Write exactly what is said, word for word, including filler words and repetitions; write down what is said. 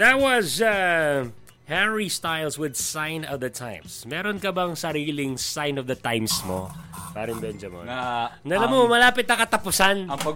That was uh, Harry Styles with Sign of the Times. Meron ka bang sariling Sign of the Times mo? Parin Benjamin. Na, Alam mo, malapit na katapusan. Ang